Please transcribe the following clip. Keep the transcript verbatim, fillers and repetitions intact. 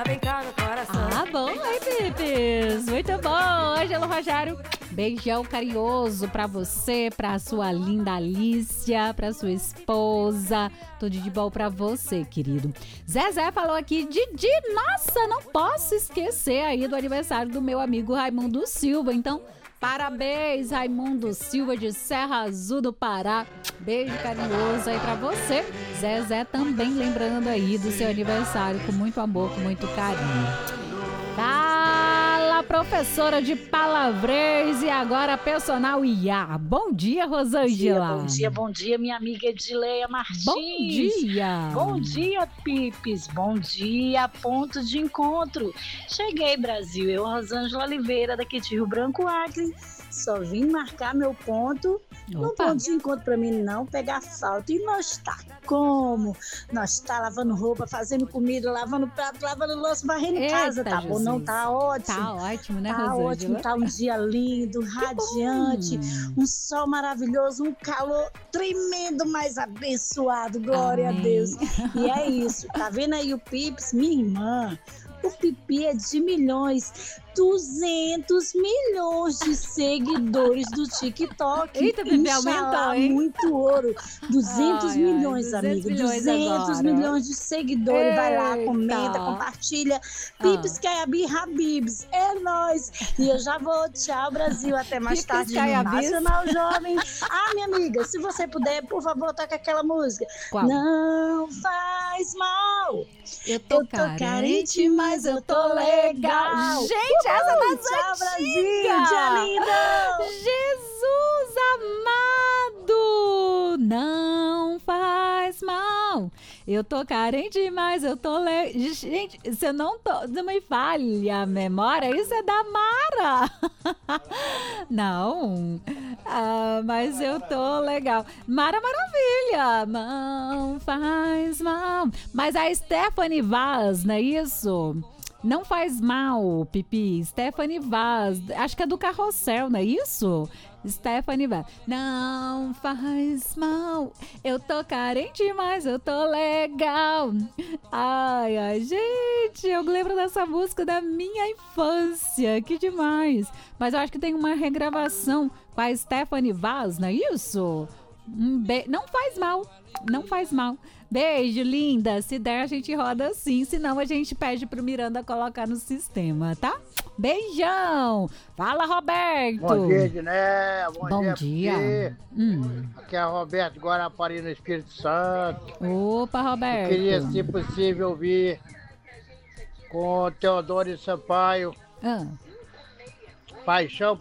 vem cá no coração. Ah, bom, hein, Pipis? Muito bom, Ângelo Rogério. Beijão carinhoso pra você, pra sua linda Alicia, pra sua esposa. Tudo de bom pra você, querido. Zezé falou aqui, Didi, nossa, não posso esquecer aí do aniversário do meu amigo Raimundo Silva. Então, parabéns, Raimundo Silva de Serra Azul do Pará. Beijo carinhoso aí pra você. Zezé também lembrando aí do seu aniversário com muito amor, com muito carinho. Fala, professora de palavreis e agora personal I A. Bom dia, Rosângela. Bom dia, bom dia, minha amiga Edileia Martins. Bom dia. Bom dia, Pipes. Bom dia, ponto de encontro. Cheguei, Brasil. Eu, Rosângela Oliveira, daqui de Rio Branco, Acre. Só vim marcar meu ponto. Não ponto de encontro pra mim não pegar falta. E nós tá como? Nós tá lavando roupa, fazendo comida, lavando prato, lavando louça, varrendo Eita, casa. Tá Jesus. bom? Não, tá ótimo. Tá ótimo, né, Tá Rosângela? ótimo, tá um dia lindo, radiante, um sol maravilhoso, um calor tremendo, mas abençoado, glória Amém. a Deus. E é isso, tá vendo aí o Pips, minha irmã? O Pipi é de milhões, duzentos milhões de seguidores do TikTok. Eita, Pipi, Inxalá, aumentou, hein? muito ouro. duzentos Ai, ai, milhões, duzentos amiga. milhões duzentos agora. milhões de seguidores. Vai lá, Eita. comenta, compartilha. Pips, Caiabi, Habibs. É nóis. E eu já vou. Tchau, Brasil. Até mais Pips, tarde no Caiabis. Nacional Jovem. Ah, minha amiga, se você puder, por favor, toca aquela música. Qual? Não faz mal. Eu tô, Eu tô carente, mas eu tô legal. Gente, essa Uhul, das tchau, antigas. Brasil, dia lindo. Jesus amado, não faz mal. Eu tô carente, mas eu tô le... Gente, se eu não tô... Não me falha a memória, isso é da Mara. Não, ah, mas eu tô legal. Mara Maravilha, não faz mal. Mas a Stephanie Vaz, não é isso? Não faz mal, Pipi. Stephanie Vaz. Acho que é do Carrossel, não é isso? Stephanie Vaz. Não faz mal. Eu tô carente, mas eu tô legal. Ai, ai, gente. Eu lembro dessa música da minha infância. Que demais. Mas eu acho que tem uma regravação com a Stephanie Vaz, não é isso? Um be... Não faz mal. Não faz mal. Beijo, linda. Se der, a gente roda assim. Senão, a gente pede pro Miranda colocar no sistema, tá? Beijão. Fala, Roberto. Bom dia, Edné. Bom, Bom dia. dia. Hum. Aqui é Roberto Guarapari, no Espírito Santo. Opa, Roberto. Eu queria, se possível, ouvir com o Teodoro Sampaio. Ah. Paixão